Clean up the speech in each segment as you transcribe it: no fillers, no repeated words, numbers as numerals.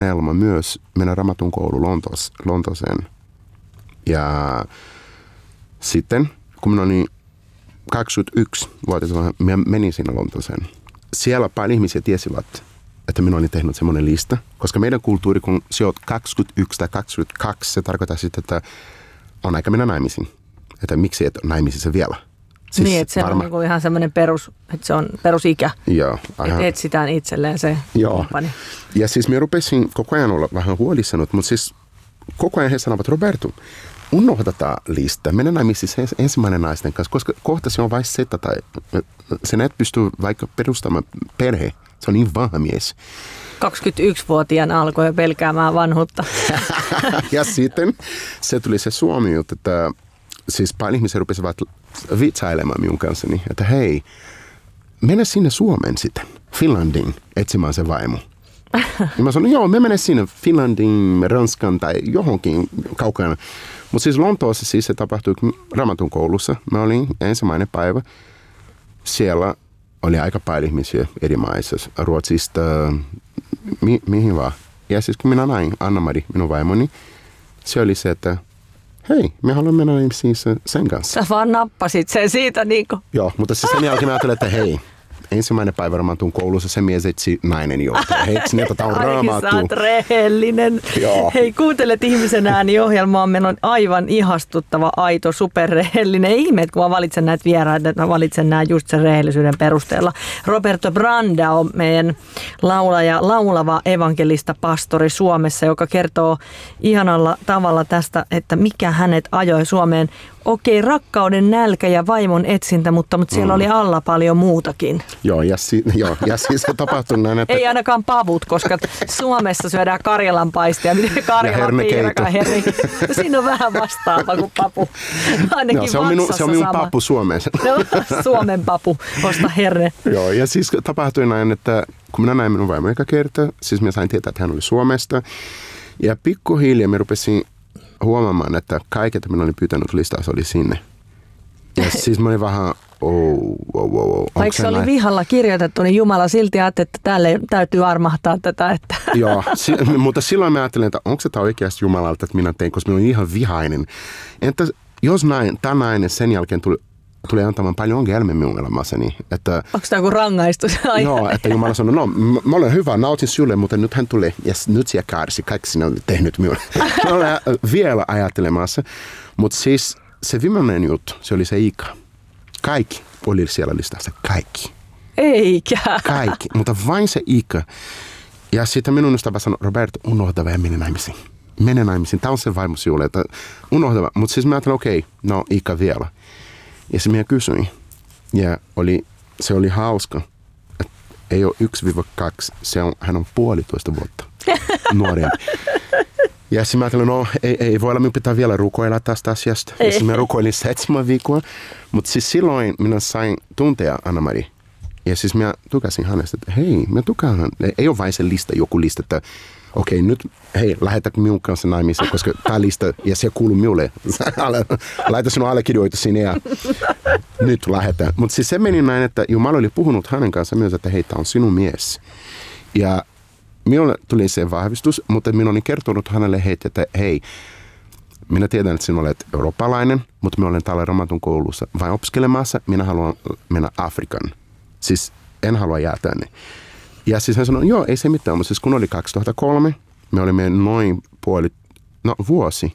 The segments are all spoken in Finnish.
unelma myös mennä Raamatun koulu Lontooseen. Ja sitten, kun minä olin 21-vuotias, minä menin sinne Lontooseen. Siellä paljon ihmisiä tiesivät, että minä olin tehnyt semmoinen lista, koska meidän kulttuuri, kun se on 21 tai 22, se tarkoittaa sitten, että on aika mennä naimisiin. Että miksi et naimisissa vielä? Siis niin, että se on niinku ihan semmoinen että se on perusikä. Joo. Että etsitään itselleen se kumppani. Ja siis minä rupesin koko ajan olla vähän huolissani, mutta siis koko ajan he sanovat, Roberto, unohda tämä lista. Mennä naimisiin ensimmäinen naisten kanssa, koska kohta se on vain seta tai sen et pysty vaikka perustamaan perhe. Se on niin vanha mies. 21-vuotiaana alkoi jo pelkäämään vanhuutta. Ja sitten se tuli se Suomi, että siis paljon ihmisiä rupesivat vitsailemaan minun kanssani, että hei, mene sinne Suomeen sitten, Finlandiin, etsimään se vaimo. Ja mä sanoin, joo, me menen sinne Finlandiin, Ranskan tai johonkin kaukana. Mutta siis Lontoossa siis se tapahtui Raamatun koulussa. Mä olin ensimmäinen päivä. Siellä oli aika paljon ihmisiä eri maissa, Ruotsista, mihin vaan. Ja siis kun minä näin Anna-Mari, minun vaimoni, se oli se, että hei, me haluamme mennä siis sen kanssa. Sä vaan nappasit sen siitä niinku. Joo, mutta siis sen jälkeen mä ajattelin, että hei, ensimmäinen päivä Raamatun koulussa se mies etsi nainen jo. Hei, sinne tämä on Raamattu. Ai, sä oot rehellinen. Joo. Hei, kuuntelet Ihmisen ääni -ohjelmaa. Meillä on aivan ihastuttava, aito, superrehellinen. Ihmeet, kun mä valitsen näitä vieraita, että mä valitsen nämä just sen rehellisyyden perusteella. Roberto Branda on meidän laulava evankelista pastori Suomessa, joka kertoo ihanalla tavalla tästä, että mikä hänet ajoi Suomeen. Okei, rakkauden nälkä ja vaimon etsintä, mutta siellä oli alla paljon muutakin. Joo, ja siis se tapahtui näin, että ei ainakaan pavut, koska Suomessa syödään karjalanpaistia. Miten Karjalan piirakaan herri? Siinä on vähän vastaava kuin papu. Ainakin se on minun papu Suomessa. Suomen papu, osta herne. Joo, ja siis tapahtui näin, että kun minä näin minun vaimon eka kertaa, siis minä sain tietää, että hän oli Suomesta. Ja pikkuhiljaa minä rupesin huomaamaan, että kaiket, minä olin pyytänyt listassa, oli sinne. Ja siis mä olin vähän, vaikka se oli vihalla kirjoitettu, niin Jumala silti ajatteli, että täällä täytyy armahtaa tätä. Että. Joo, mutta silloin mä ajattelin, että onko se tämä oikeasti Jumalalta, että minä tein, koska minä olin ihan vihainen. Entä jos tämä nainen sen jälkeen tuli antamaan paljon ongelmia minun elämässäni. Onko tämä joku rangaistus? Joo, että Jumala sanoi, no mä olen hyvä, nautin sinulle, mutta nyt hän tulee ja nyt sinä kärsi, kaikki sinä olet tehnyt minulle. Mä olen vielä ajattelemassa, mutta siis se viimeinen juttu, se oli se ikä. Kaikki oli siellä listassa, kaikki. Eikä. Kaikki, mutta vain se ikä. Ja sitten minun ystävä sanoi, Roberto, unohda ja mene naimisiin. Mene naimisiin, tämä on se vaimo sinulle, että unohda. Mutta siis mä ajattelin, okei, no ikä vielä. Ja se minä kysyin, ja se oli hauska, että ei ole 1-2, hän on 1,5 vuotta nuorempi. Ja sitten mä ajattelin, no ei voi olla, minun pitää vielä rukoilla tästä asiasta. Ja sitten mä rukoilin 7 viikkoa, mutta siis silloin minä sain tuntea Anna-Mari. Ja siis minä tukasin hänestä, että hei, minä tukaan hän. Ei ole vain se lista, joku lista, että okei, nyt hei, lähetät minun kanssa naimisiin, koska tämä lista, ja se kuuluu minulle. Laita sinun allekirjoitus sinne ja nyt lähetään. Mutta siis se meni näin, että Jumala oli puhunut hänen kanssa myös, että hei, tämä on sinun mies. Ja minulle tuli se vahvistus, mutta minä olin kertonut hänelle heitä, että hei, minä tiedän, että sinä olet eurooppalainen, mutta minä olen täällä Raamatun koulussa vain opiskelemassa. Minä haluan mennä Afrikan. Siis en halua jäädä tänne. Ja siis hän sanoi, joo, ei se mitään, mutta siis kun oli 2003, me olimme noin vuosi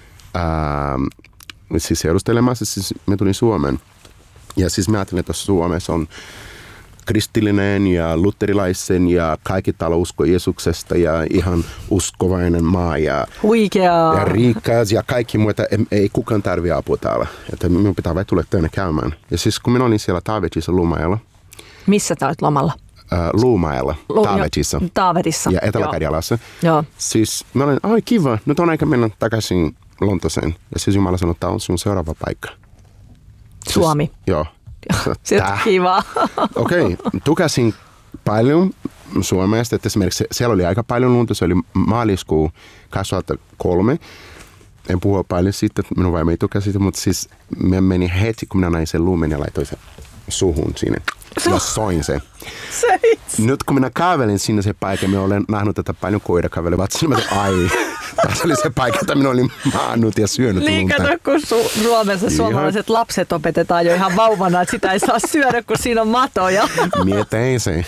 siis seurustelemassa, siis me tulin Suomeen. Ja siis mä ajattelin, että Suomessa on kristillinen ja luterilaisen ja kaikki täällä usko Jeesuksesta ja ihan uskovainen maa ja huikeaa ja rikas ja kaikki muuta. Ei kukaan tarvitse apua täällä. Että minun pitää vain tulla tänne käymään. Ja siis kun minä olin siellä Taavetissa Luumäellä. Missä sä olet lomalla? Luumäellä, Taavetissa ja Etelä-Karjalassa. Joo. Siis mä olin, ai kiva, nyt on aika mennä takaisin Lontooseen. Ja siis Jumala sanoi, että tämä on sun seuraava paikka. Suomi. Siis, joo. Se on kiva. Okei, tukasin paljon Suomesta, että esimerkiksi siellä oli aika paljon lunta, se oli maaliskuu 2003. En puhua paljon siitä, minun vaimo ei tukea siitä, mutta siis me meni heti, kun minä näin sen lumen ja laitoin sen suhun sinne. Ja soin se. Nyt kun minä kävelin sinne se paikka, minä olen nähnyt, että paljon koira kävelevät sinne. Tässä oli se paikka, että minä olin maannut ja syönyt niin, lunta. kato, kun Suomessa suomalaiset lapset opetetaan jo ihan vauvana, että sitä ei saa syödä, kun siinä on matoja. Mie tein se.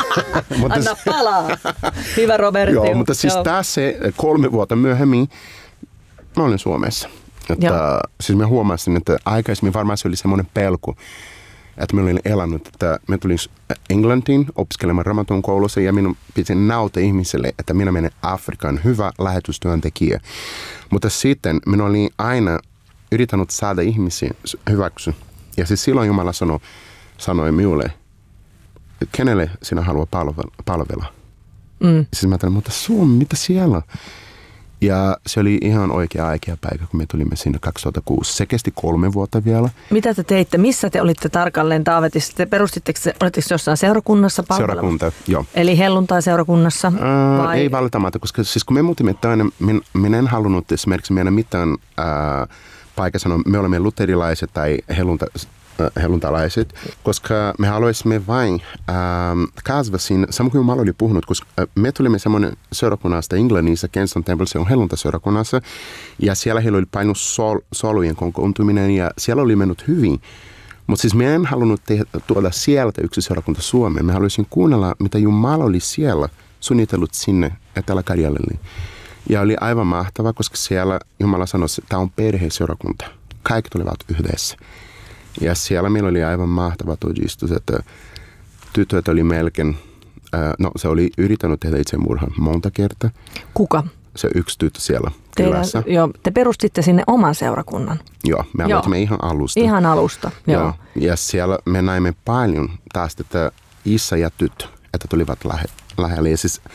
Anna palaa. Hyvä Robertti. Joo, mutta siis tässä 3 vuotta myöhemmin mä olin Suomessa. Että, siis mä huomasin, että aikaisemmin varmaan se oli semmoinen pelko, että mä olin elänyt, että mä tulin Englantiin opiskelemaan Raamatun koulussa ja minun piti näyttää ihmiselle, että minä menen Afrikan hyvä lähetystyöntekijä. Mutta sitten minä olin aina yrittänyt saada ihmisiä hyväksy. Ja siis silloin Jumala sanoi minulle, kenelle sinä haluat palvella. Siis mä ajattelin, mutta Suomi, mitä siellä? Ja se oli ihan oikea paikka, kun me tulimme sinne 2006. Se kesti 3 vuotta vielä. Mitä te teitte? Missä te olitte tarkalleen Taavetissa? Te olitteko jossain seurakunnassa palvelemassa? Seurakunta, joo. Eli helluntai-seurakunnassa? Ei välttämättä, koska siis kun me muutimme tänne, minä en halunnut esimerkiksi meidän mitään paikassa, me olemme luterilaiset tai helluntalaiset, koska me haluaisimme vain kasvaa siinä, samoin kuin Jumala oli puhunut, koska me tulimme semmoinen seurakunnasta Englannissa, Kensington Temple, se on helluntaseurakunnassa, ja siellä heillä oli painut solujen kokoontuminen, ja siellä oli mennyt hyvin. Mutta siis me en halunnut tuoda sieltä yksi seurakunta Suomeen. Me haluaisin kuunnella, mitä Jumala oli siellä suunnitellut sinne Etelä-Karjalalle. Ja oli aivan mahtava, koska siellä Jumala sanoi, että tämä on perheseurakunta. Kaikki tulevat yhdessä. Ja siellä meillä oli aivan mahtava todistus, että tytöt oli melkein, se oli yrittänyt tehdä itsemurhan monta kertaa. Kuka? Se yksi tyttö siellä kylässä. Joo, te perustitte sinne oman seurakunnan. Joo, me aloitimme ihan alusta. Ihan alusta, joo. Ja siellä me näimme paljon taas, että isä ja tyttö, että tulivat lähelle.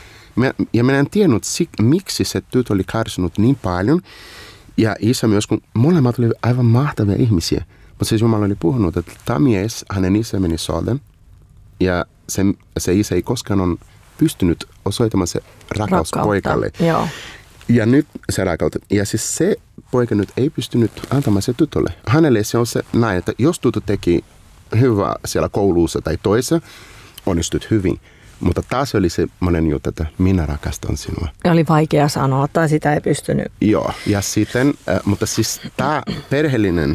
Ja minä en tiennyt, miksi se tyttö oli kärsinyt niin paljon. Ja isä myös, kun molemmat olivat aivan mahtavia ihmisiä. Mutta siis Jumala oli puhunut, että tämä mies, hänen isä meni sodan, ja se isä ei koskaan ole pystynyt osoittamaan se rakkaus poikalle. Joo. Ja nyt se rakkautta. Ja siis se poika nyt ei pystynyt antamaan se tytölle. Hänelle se on se näin, että jos tytö teki hyvää siellä koulussa tai toisessa, onnistut hyvin. Mutta taas oli se monen juttu, että minä rakastan sinua. Oli vaikea sanoa, tai sitä ei pystynyt. Joo, ja sitten, mutta siis tämä perheellinen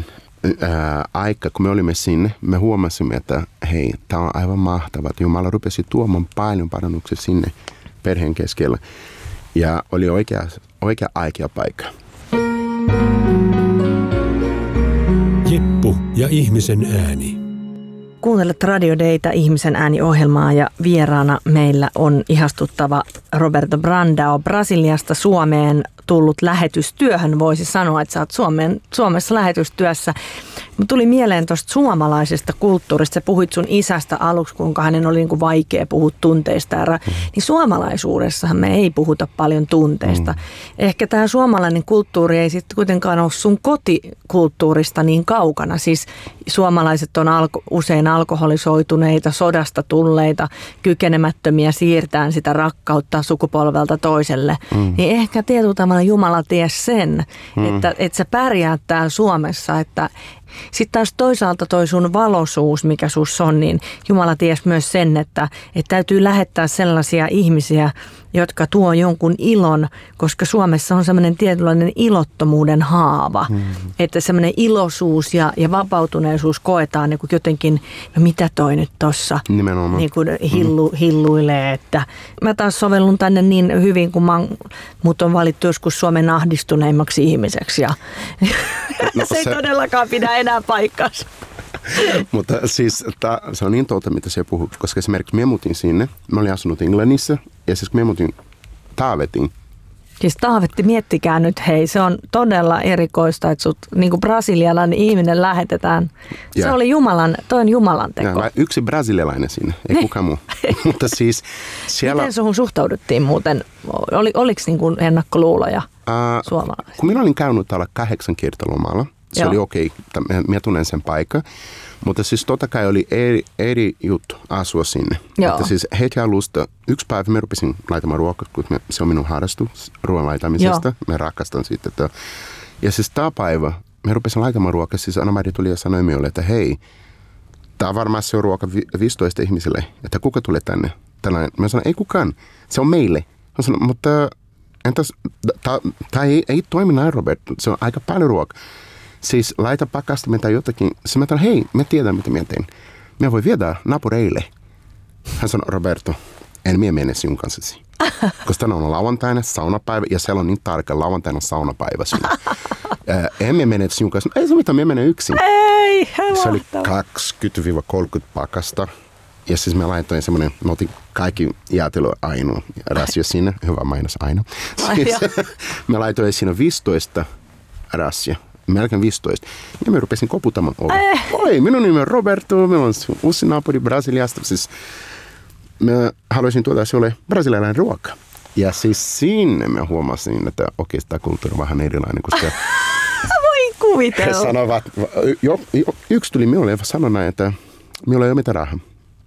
aika, kun me olimme sinne, me huomasimme, että hei, tämä on aivan mahtavaa. Jumala rupesi tuomaan paljon parannuksia sinne perheen keskellä. Ja oli oikea paikka. Jeppu ja ihmisen ääni. Kuuntelet Radio Dayta ihmisen ääni-ohjelmaa ja vieraana meillä on ihastuttava Roberto Brandao Brasiliasta Suomeen tullut lähetystyöhön. Voisi sanoa, että sä oot Suomessa lähetystyössä. Tuli mieleen tuosta suomalaisesta kulttuurista. Sä puhuit sun isästä aluksi, kuinka hänen oli niin kuin vaikea puhua tunteista. Niin suomalaisuudessahan me ei puhuta paljon tunteista. Ehkä tämä suomalainen kulttuuri ei sitten kuitenkaan ole sun kotikulttuurista niin kaukana. Siis suomalaiset on usein alkoholisoituneita, sodasta tulleita, kykenemättömiä siirtämään sitä rakkautta sukupolvelta toiselle. Niin ehkä tietyllä tavalla Jumala ties sen, että sä pärjäät täällä Suomessa, että sitten taas toisaalta toi sun valoisuus, mikä sus on, niin Jumala ties myös sen, että täytyy lähettää sellaisia ihmisiä, jotka tuo jonkun ilon, koska Suomessa on semmoinen tietynlainen ilottomuuden haava. Että semmoinen iloisuus ja vapautuneisuus koetaan niin kuin jotenkin, no mitä toi nyt tossa niin kuin hilluilee. Että mä taas sovellun tänne niin hyvin, kun mut on valittu joskus Suomen ahdistuneimmaksi ihmiseksi. Ja se ei todellakaan pidä enää paikkansa. Mutta siis se on niin totta, mitä se puhuu, koska esimerkiksi minä muutin sinne, mä olin asunut Englannissa, ja siis kun minä muutin Taavetiin. Siis Taavetti, miettikää nyt, hei, se on todella erikoista, että sut niin kuin brasilialainen ihminen lähetetään. Se oli toi on Jumalan teko. Ja, yksi brasilialainen siinä, ei kukaan muu. Mutta siis siellä... Miten suhun suhtauduttiin muuten? Oliko niin kuin ennakkoluuloja suomalaisista? Kun minä olin käynyt täällä 8 kertaa lomalla, se oli okei, minä tunnen sen paikan. Mutta siis totta kai oli eri juttu asua sinne. Että siis heti alusta yksi päivä mä rupesin laitamaan ruokaa, kun se on minun harrastus ruoan laitamisesta. Mä rakastan siitä. Ja siis tämä päivä mä rupesin laitamaan ruokaa, siis Anna-Mari tuli ja sanoi minulle, että hei, tämä varmaan se on ruoka 15 ihmisille, että kuka tulee tänne? Tällainen. Mä sanoin, ei kukaan, se on meille. Mä sanoin, mutta entäs, tämä ei toimi näin, Robert, se on aika paljon ruokaa. Siis laita pakastimeen tai jotakin. Sitten mä sanoin, hei, me tiedän mitä mä teen. Mä voi viedä naapureille. Hän sanoi, Roberto, en minä mene sinun kanssasi. Koska tänään on lauantaina saunapäivä ja siellä on niin tarkka lauantaina saunapäivä. En minä mene sinun kanssa. Ei se mitään, minä menen yksin. Ei, se oli 20-30 pakasta. Ja siis mä laitoin semmoinen, mä otin kaikki jäätelö ainoa rasio sinne. Hyvä mainos ainoa. Siis, mä laitoin siinä 15 rasia. Melkein 15. Ja mä rupesin koputamaan oven. Oi, minun nimi on Roberto, minulla on uusi naapuri Brasiliasta. Siis mä haluaisin tuoda sinulle brasilialainen ruoka. Ja siis sinne mä huomasin, että okei, tämä kulttuuri on vähän erilainen, koska voin kuvitella. He sanovat, yksi tuli minulle ja sanoi näin, että minulla ei ole mitään rahaa.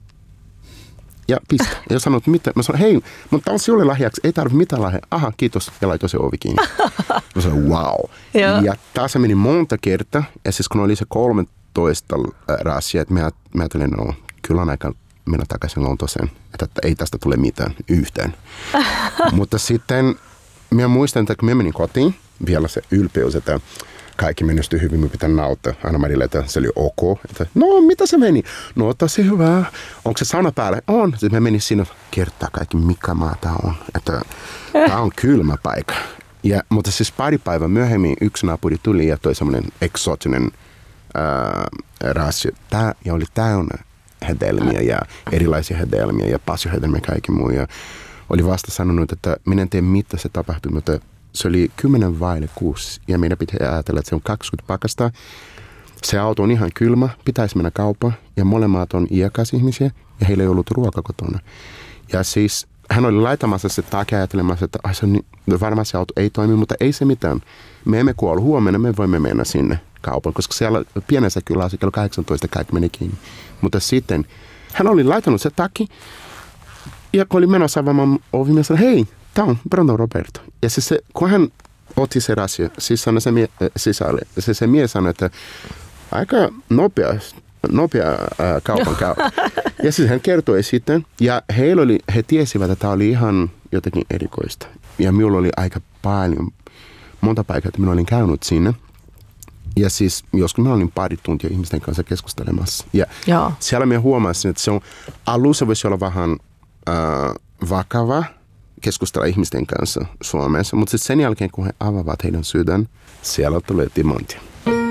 Ja pistä. Ja sanoin, että mitä? Mä sanoin, hei, mutta tämä on sinulle lahjaksi, ei tarvitse mitään lahjaa. Aha, kiitos. Ja laitoi se ovi kiinni. Mä sanoin, wow. Ja taas se meni monta kertaa. Ja siis kun oli se 13 rasia, että mä ajattelin, no kyllä on aika mennä takaisin Lontooseen. Että ei tästä tule mitään yhtään. Mutta sitten mä muistan, että kun mä menin kotiin, vielä se ylpeys, että kaikki menestyi hyvin, me pitää nauttia Anna-Marille, että se oli ok. Että, no, mitä se meni? No, tosi hyvä. Onko se sauna päälle? On. Sitten me menin sinne kertaa kaikki, mikä maa tämä on. Että tämä on kylmä paikka. Mutta siis pari päivää myöhemmin yksi naapuri tuli ja toi semmoinen eksotinen rasio. Ja oli täynnä hedelmiä ja erilaisia hedelmiä ja pasiohedelmiä ja kaikki muu. Ja oli vasta sanonut, että minä en tiedä mitä se tapahtui, mutta se oli 10:06 ja meidän pitää ajatella, että se on 20 pakasta. Se auto on ihan kylmä, pitäisi mennä kauppaan ja molemmat on iäkäisiä ihmisiä ja heillä ei ollut ruoka kotona. Ja siis hän oli laitamassa se takia ajattelemassa, että varmaan se auto ei toimi, mutta ei se mitään. Me emme kuole huomenna, me voimme mennä sinne kaupan, koska siellä pienessä kylässä kello 18 kaikki meni kiinni. Mutta sitten hän oli laitanut se taki ja kun oli menossa avaamaan ovi, mä sanoin, hei, tämä on Brando Roberto. Ja siis se, kun hän otti se rasia sisälle, sisälle se mies sanoi, että aika nopea kaupan käy. Ja siis hän kertoi sitten, ja he tiesivät, että tämä oli ihan jotakin erikoista. Ja minulla oli aika paljon, monta paikkaa, että minä olin käynyt sinne. Ja siis joskus minä olin pari tuntia ihmisten kanssa keskustelemassa. Ja siellä minä huomasin, että se on, alussa voisi olla vähän vakava keskustella ihmisten kanssa Suomessa, mutta sen jälkeen, kun he avaavat heidän sydän, siellä tulee timanttia.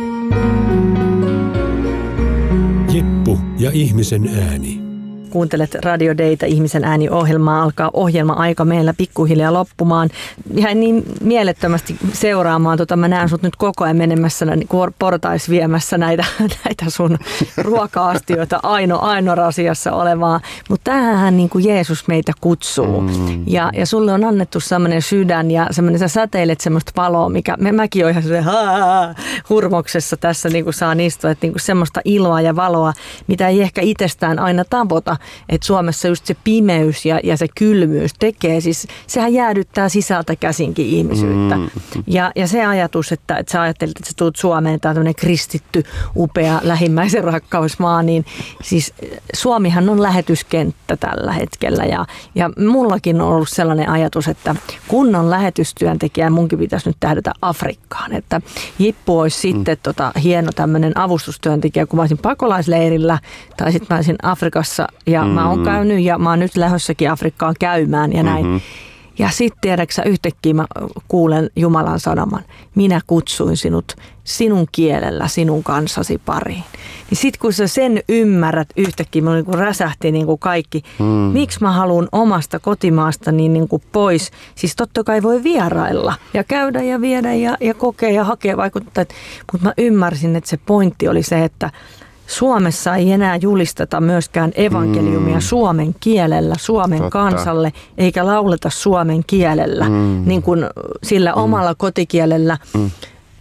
Jeppu ja ihmisen ääni. Kuuntelet Radio Dayta, ihmisen ääni-ohjelmaa. Alkaa ohjelma-aika meillä pikkuhiljaa loppumaan. Ihan niin mielettömästi seuraamaan. Mä näen sut nyt koko ajan menemässä portais viemässä näitä sun ruoka-astioita aino-rasiassa olevaa. Mutta tämähän niin kuin Jeesus meitä kutsuu. Ja sulle on annettu sellainen sydän ja semmoinen, sä säteilet semmoista valoa, mikä mäkin olen ihan hurmoksessa tässä niin kuin saan istua. Että niin kuin semmoista iloa ja valoa, mitä ei ehkä itsestään aina tavoita. Että Suomessa just se pimeys ja se kylmyys tekee, siis sehän jäädyttää sisältä käsinkin ihmisyyttä. Ja se ajatus, että sä ajattelit, että sä tulet Suomeen, tämä on tämmöinen kristitty, upea lähimmäisen rakkausmaa, niin siis Suomihan on lähetyskenttä tällä hetkellä. Ja mullakin on ollut sellainen ajatus, että kun on lähetystyöntekijä, munkin pitäisi nyt tähdätä Afrikkaan. Että Jippu olisi sitten hieno tämmöinen avustustyöntekijä, kun mä olisin pakolaisleirillä tai sitten mä olisin Afrikassa. Ja mä oon käynyt ja mä oon nyt lähdössäkin Afrikkaan käymään ja näin. Ja sitten tiedäksä yhtäkkiä mä kuulen Jumalan sanoman. Minä kutsuin sinut sinun kielellä, sinun kansasi pariin. Niin sit kun sä sen ymmärrät yhtäkkiä, mulla niin räsähti niin kuin kaikki. Miksi mä haluan omasta kotimaasta niin kuin pois? Siis totta kai voi vierailla ja käydä ja viedä ja kokea ja hakea vaikuttaa. Mutta mä ymmärsin, että se pointti oli se, että Suomessa ei enää julisteta myöskään evankeliumia suomen kielellä, Suomen kansalle, eikä lauleta suomen kielellä, niin kuin sillä omalla kotikielellä.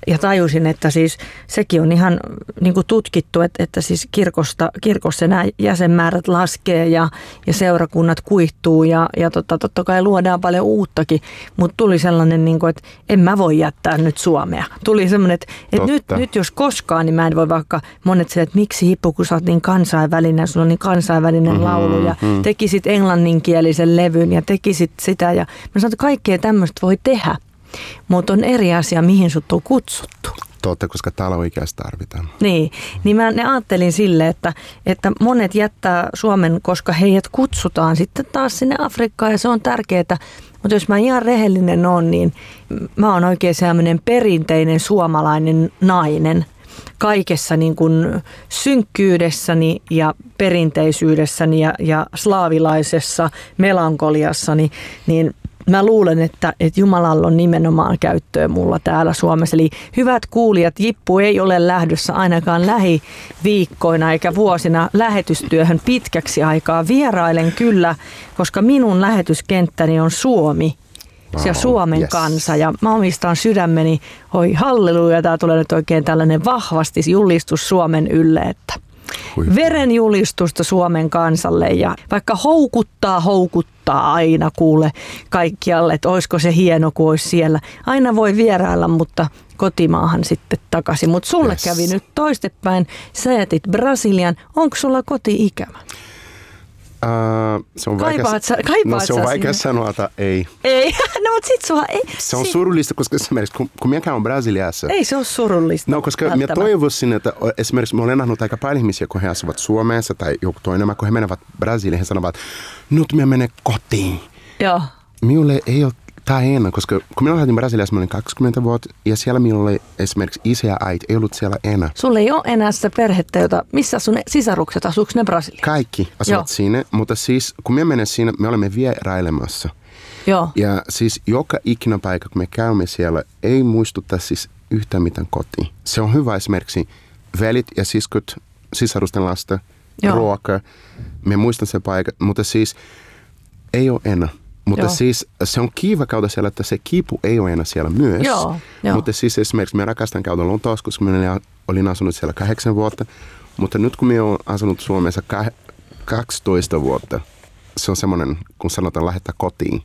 Ja tajusin, että siis sekin on ihan niin kuin tutkittu, että siis kirkossa nämä jäsenmäärät laskee ja seurakunnat kuihtuu ja totta kai luodaan paljon uuttakin, mutta tuli sellainen, niin kuin, että en mä voi jättää nyt Suomea. Tuli sellainen, että nyt jos koskaan, niin mä en voi vaikka monet se, että miksi Hippu, kun sä oot niin kansainvälinen, sulla on niin kansainvälinen laulu ja tekisit englanninkielisen levyn ja tekisit sitä ja mä sanon, että kaikkea tämmöistä voi tehdä. Mutta on eri asia, mihin sut on kutsuttu. Totta, koska täällä oikeasti tarvitaan. Niin mä ajattelin sille, että monet jättää Suomen, koska heidät kutsutaan sitten taas sinne Afrikkaan ja se on tärkeää. Mutta jos mä ihan rehellinen on, niin mä oon oikein sellainen perinteinen suomalainen nainen. Kaikessa niin kuin synkkyydessäni ja perinteisyydessäni ja slaavilaisessa melankoliassani, niin mä luulen, että Jumalalla on nimenomaan käyttöä mulla täällä Suomessa. Eli hyvät kuulijat, Jippu ei ole lähdössä ainakaan lähiviikkoina eikä vuosina lähetystyöhön pitkäksi aikaa. Vierailen kyllä, koska minun lähetyskenttäni on Suomi. Ja Suomen kansa. Ja mä omistan sydämeni, oi halleluja, tää tulee nyt oikein tällainen vahvasti julistus Suomen ylle, että verenjulistusta Suomen kansalle ja vaikka houkuttaa aina kuule kaikkialle, että olisiko se hieno, kun olisi siellä. Aina voi vierailla, mutta kotimaahan sitten takaisin. Mutta sulle kävi nyt toistepäin, sä jätit Brasilian. Onko sulla koti-ikävä? Se on vaikea sanoa, että ei. Ei, no mutta sit sua ei. Se on surullista, koska esimerkiksi kun minä käyn Brasiliassa. Ei se ole surullista. No, koska minä toivoisin, että esimerkiksi mä olen nähnyt aika paljon ihmisiä, kun he asuvat Suomessa tai joku toinen, kun he menevät Brasiliaan, he sanovat, nyt minä menen kotiin. Joo. Minulle ei ole tämä enää, koska kun minä lähdin Brasiliassa, mä olin 20 vuotta ja siellä minulla oli esimerkiksi isä ja äiti, ei ollut siellä enää. Sulla ei ole enää sitä perhettä, missä sun sisarukset, asuuko ne Brasiliassa? Kaikki asuvat siinä, mutta siis kun me menen siinä, me olemme vierailemassa. Joo. Ja siis joka ikinä paikka, kun me käymme siellä, ei muistuta siis yhtään mitään kotiin. Se on hyvä esimerkiksi velit ja siskot, sisarusten lasta, ruoka. Me muistan se paikka, mutta siis ei ole enää. Mutta siis se on kiva käydä siellä, että se kipu ei ole enää siellä myös. Joo. Mutta siis esimerkiksi me rakastan käydä Lontoossa, koska minä olin asunut siellä 8 vuotta. Mutta nyt kun minä olen asunut Suomessa 12 vuotta, se on semmoinen, kun sanotaan lähettää kotiin,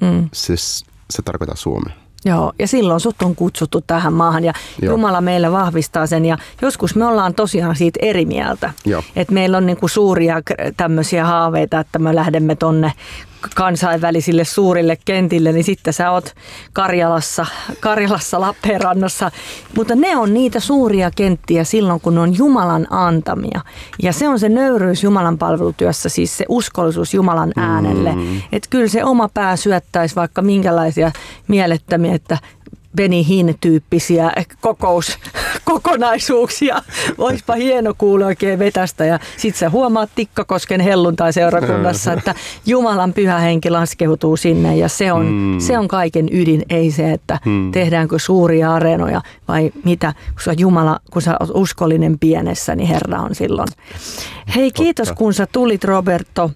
se tarkoittaa Suomea. Joo, ja silloin sut on kutsuttu tähän maahan ja Jumala meille vahvistaa sen ja joskus me ollaan tosiaan siitä eri mieltä. Että meillä on niinku suuria tämmöisiä haaveita, että me lähdemme tonne kansainvälisille suurille kentille, niin sitten sä oot Karjalassa Lappeenrannassa. Mutta ne on niitä suuria kenttiä silloin, kun ne on Jumalan antamia. Ja se on se nöyryys Jumalan palvelutyössä, siis se uskollisuus Jumalan äänelle. Että kyllä se oma pää syöttäisi vaikka minkälaisia mielettömiä, että Benny Hinn-tyyppisiä kokonaisuuksia. Olisipa hieno kuulla oikein vetästä. Ja sit sä huomaat Tikkakosken helluntai-seurakunnassa, että Jumalan pyhä henki laskeutuu sinne. Ja se on kaiken ydin, ei se, että tehdäänkö suuria areenoja vai mitä. Kun sä oot uskollinen pienessä, niin Herra on silloin. Hei, kiitos kun sä tulit, Roberto.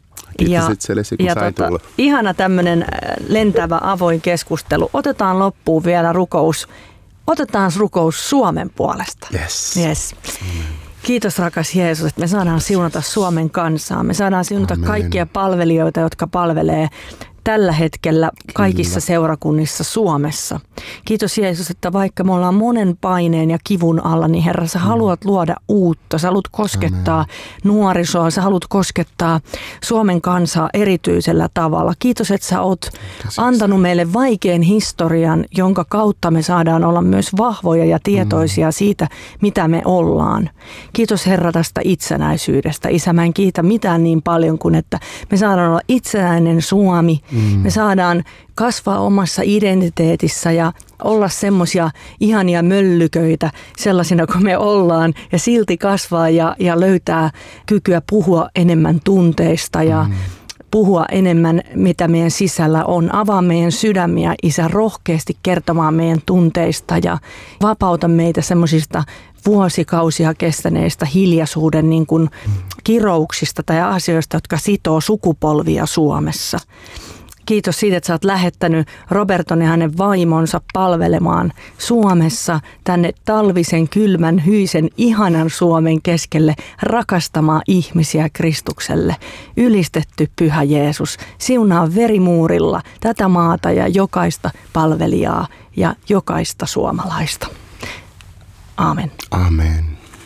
Ihana tämmöinen lentävä avoin keskustelu. Otetaan loppuun vielä rukous. Otetaan rukous Suomen puolesta. Yes. Kiitos rakas Jeesus, että me saadaan siunata Suomen kansaa. Me saadaan siunata kaikkia palvelijoita, jotka palvelee tällä hetkellä kaikissa seurakunnissa Suomessa. Kiitos Jeesus, että vaikka me ollaan monen paineen ja kivun alla, niin Herra, sä haluat luoda uutta. Sä haluat koskettaa nuorisoa, sä haluat koskettaa Suomen kansaa erityisellä tavalla. Kiitos, että sä oot antanut meille vaikean historian, jonka kautta me saadaan olla myös vahvoja ja tietoisia siitä, mitä me ollaan. Kiitos Herra tästä itsenäisyydestä. Isä, mä en kiitä mitään niin paljon kuin, että me saadaan olla itsenäinen Suomi. Me saadaan kasvaa omassa identiteetissä ja olla semmoisia ihania möllyköitä sellaisina kuin me ollaan ja silti kasvaa ja löytää kykyä puhua enemmän tunteista ja puhua enemmän, mitä meidän sisällä on. Avaa meidän sydämiä, Isä, rohkeasti kertomaan meidän tunteista ja vapauta meitä semmoisista vuosikausia kestäneistä hiljaisuuden niin kuin kirouksista tai asioista, jotka sitoo sukupolvia Suomessa. Kiitos siitä, että sä oot lähettänyt Roberton ja hänen vaimonsa palvelemaan Suomessa tänne talvisen, kylmän, hyisen, ihanan Suomen keskelle rakastamaan ihmisiä Kristukselle. Ylistetty Pyhä Jeesus, siunaa verimuurilla tätä maata ja jokaista palvelijaa ja jokaista suomalaista. Aamen. Amen.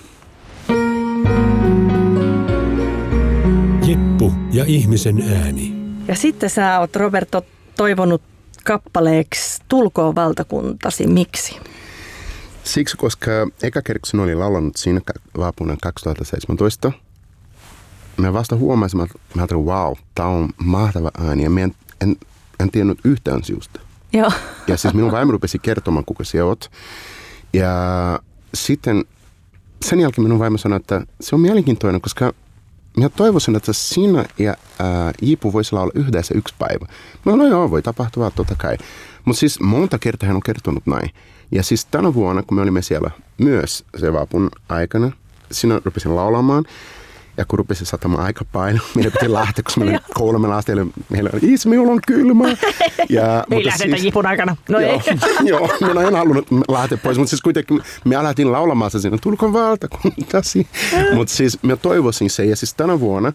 Jeppu ja ihmisen ääni. Ja sitten sä oot, Roberto, toivonut kappaleeksi Tulkoon valtakuntasi. Miksi? Siksi, koska eka kerran kun oli laulanut siinä vaapuna 2017, mä vasta huomasin, että mä ajattelin, wow, tää on mahtava ääni. Ja mä en tiennyt yhtään sinusta. Joo. Ja siis minun vaimo rupesi kertomaan, kuka sinä oot. Ja sitten sen jälkeen minun vaimo sanoi, että se on mielenkiintoinen, koska minä toivoisin, että sinä ja Jipu voisi laulaa yhdessä yksi päivä. No joo, voi tapahtua totta kai. Mutta siis monta kertaa hän on kertonut näin. Ja siis tänä vuonna, kun me olimme siellä myös se vaapun aikana, sinä rupesin laulamaan. Ja kun rupesin satamaan aika paljon, meidän piti lähteä, koska meillä oli 3 asteella. Meillä oli, minulla on kylmä. Me ei lähdetä Jipun aikana. No ei. Joo, minä en halunnut lähteä pois, mutta siis kuitenkin me alettiin laulamaan siinä, tulkoon valtakuntasi. Mutta siis mä toivoisin se, ja siis tänä vuonna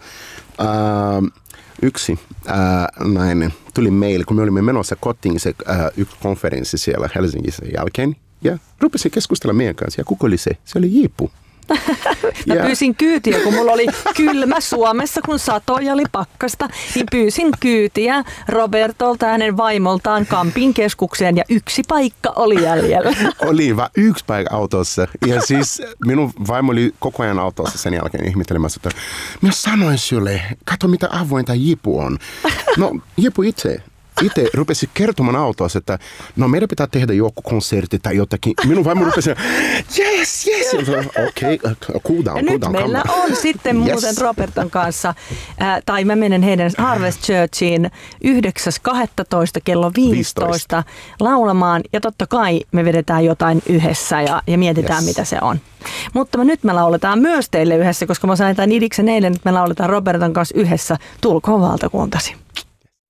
yksi nainen tuli meille, kun me olimme menossa kotiin se yksi konferenssi siellä Helsingissä jälkeen, ja rupesi keskustella meidän kanssa, ja kuka oli se? Se oli Jipu. Mä pyysin kyytiä, kun mulla oli kylmä Suomessa, kun satoi oli pakkasta, niin pyysin kyytiä Robertolta ja hänen vaimoltaan Kampin keskukseen ja yksi paikka oli jäljellä. Oli vaan yksi paikka autossa. Ja siis minun vaimo oli koko ajan autossa sen jälkeen ihmettelemässä, että minä sanoin sinulle, katso mitä avointa Jipu on. No Jipu itse rupesi kertomaan autossa, että no meidän pitää tehdä joku konsertti tai jotakin. Minun vaimo rupesi, yes. Okei, cool down. Ja nyt meillä on sitten muuten Roberton kanssa, tai mä menen heidän Harvest Churchiin 9.12. kello 15 laulamaan. Ja totta kai me vedetään jotain yhdessä ja mietitään mitä se on. Mutta nyt me lauletaan myös teille yhdessä, koska mä sain tämän idiksen eilen, että me lauletaan Roberton kanssa yhdessä Tulkoon valtakuntasi.